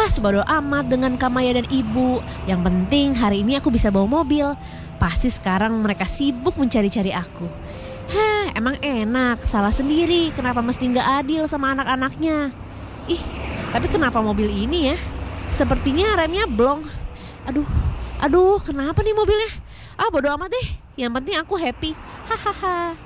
Bodo amat dengan Kamaya dan ibu. Yang penting hari ini aku bisa bawa mobil. Pasti sekarang mereka sibuk mencari-cari aku. Emang enak, salah sendiri. Kenapa mesti gak adil sama anak-anaknya? Tapi kenapa mobil ini ya? Sepertinya remnya blong. Aduh, kenapa nih mobilnya? Bodo amat deh. Yang penting aku happy. Hahaha.